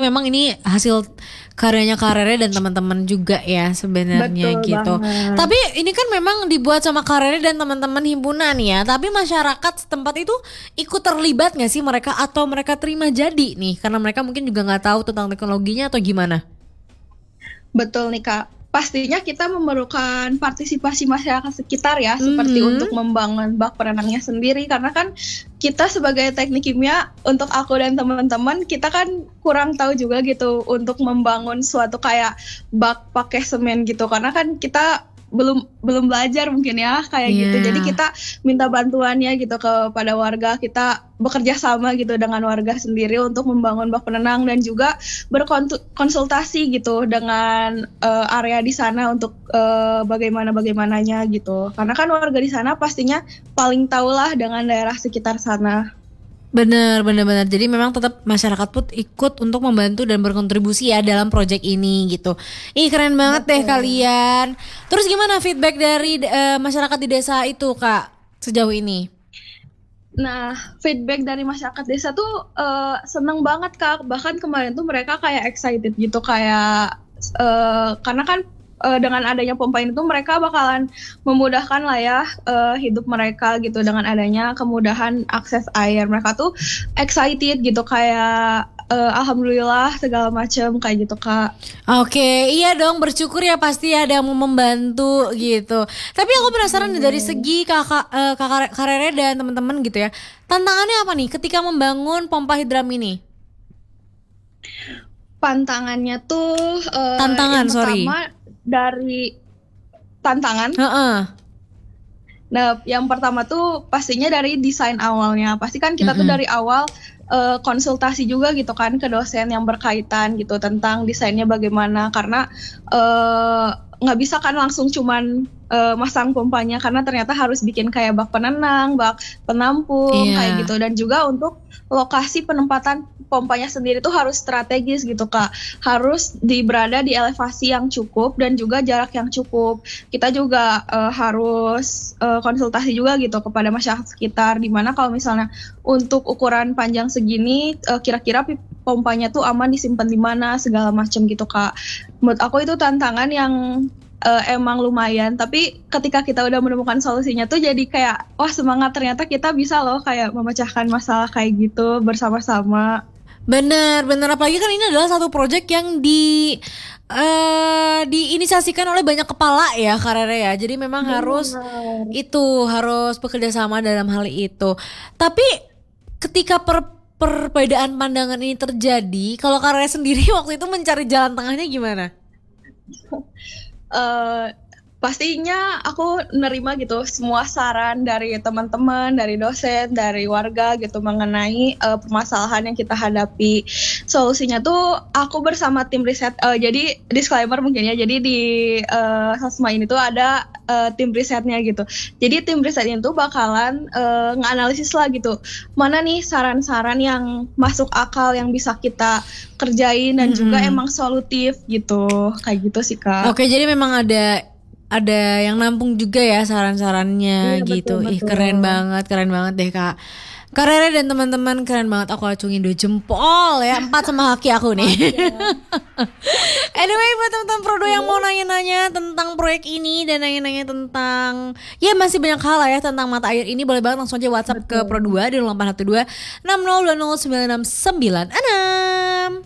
memang ini hasil karyanya Karere dan teman-teman juga ya sebenarnya Betul gitu. banget. Tapi ini kan memang dibuat sama Karere dan teman-teman himpunan ya. Tapi masyarakat setempat itu ikut terlibat nggak sih mereka atau mereka terima jadi nih? Karena mereka mungkin juga nggak tahu tentang teknologinya atau gimana? Betul nih Kak. Pastinya kita memerlukan partisipasi masyarakat sekitar ya, seperti untuk membangun bak penenangnya sendiri. Karena kan kita sebagai teknik kimia, untuk aku dan teman-teman, kita kan kurang tahu juga gitu untuk membangun suatu kayak bak pakai semen gitu. Karena kan kita belum belajar mungkin ya kayak gitu. Jadi kita minta bantuannya gitu kepada warga, kita bekerja sama gitu dengan warga sendiri untuk membangun bak penenang dan juga berkonsultasi gitu dengan area di sana untuk bagaimananya gitu. Karena kan warga di sana pastinya paling tahu lah dengan daerah sekitar sana. Benar. Jadi memang tetap masyarakat pun ikut untuk membantu dan berkontribusi ya dalam proyek ini gitu. Ih keren banget deh kalian. Terus gimana feedback dari masyarakat di desa itu Kak sejauh ini? Nah, feedback dari masyarakat desa tuh seneng banget Kak. Bahkan kemarin tuh mereka kayak excited gitu kayak karena kan dengan adanya pompa ini tuh mereka bakalan memudahkan lah ya hidup mereka gitu dengan adanya kemudahan akses air. Mereka tuh excited gitu kayak alhamdulillah segala macam kayak gitu Kak. Oke, iya dong bersyukur ya pasti ada yang mau membantu gitu. Tapi aku penasaran dari segi kakak Karere dan teman-teman gitu ya. Tantangannya apa nih ketika membangun pompa hidram ini? Pantangannya tuh Tantangan, yang pertama dari tantangan. Nah, yang pertama tuh pastinya dari desain awalnya. Pasti kan kita tuh dari awal konsultasi juga gitu kan ke dosen yang berkaitan gitu tentang desainnya bagaimana. Karena nggak bisa kan langsung cuman masang pompanya, karena ternyata harus bikin kayak bak penenang, bak penampung kayak gitu. Dan juga untuk lokasi penempatan pompanya sendiri tuh harus strategis gitu Kak. Harus berada di elevasi yang cukup dan juga jarak yang cukup. Kita juga harus konsultasi juga gitu kepada masyarakat sekitar, dimana kalau misalnya untuk ukuran panjang segini kira-kira pompanya tuh aman disimpan di mana segala macam gitu Kak. Menurut aku itu tantangan yang emang lumayan, tapi ketika kita udah menemukan solusinya tuh jadi kayak wah semangat, ternyata kita bisa loh kayak memecahkan masalah kayak gitu bersama-sama. Bener, apalagi kan ini adalah satu proyek yang diinisiasikan oleh banyak kepala ya Karere ya. Jadi memang harus bekerja sama dalam hal itu. Tapi ketika perbedaan pandangan ini terjadi, kalau Karere sendiri waktu itu mencari jalan tengahnya gimana? Pastinya aku nerima gitu semua saran dari teman-teman, dari dosen, dari warga gitu mengenai permasalahan yang kita hadapi. Solusinya tuh aku bersama tim riset. Jadi disclaimer mungkin ya. Jadi di Sasma ini tuh ada tim risetnya gitu. Jadi tim riset itu bakalan nganalisis lah gitu. Mana nih saran-saran yang masuk akal yang bisa kita kerjain dan juga emang solutif gitu. Kayak gitu sih Kak. Oke, jadi memang ada yang nampung juga ya saran-sarannya gitu. Betul. Ih keren banget deh Kak Karere dan teman-teman, keren banget. Aku acungin 2 jempol ya, 4 sama kaki aku nih. Anyway, buat teman-teman Prodo yang mau nanya-nanya tentang proyek ini dan nanya-nanya tentang ya masih banyak hal lah ya tentang mata air ini, boleh banget langsung aja WhatsApp ke Pro 2 di 0812 6020 969.